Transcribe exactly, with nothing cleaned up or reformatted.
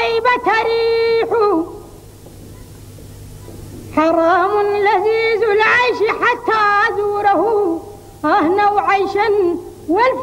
طيبة ريح، حرام لذيذ العيش حتى أزوره، أهنوا عيشا والف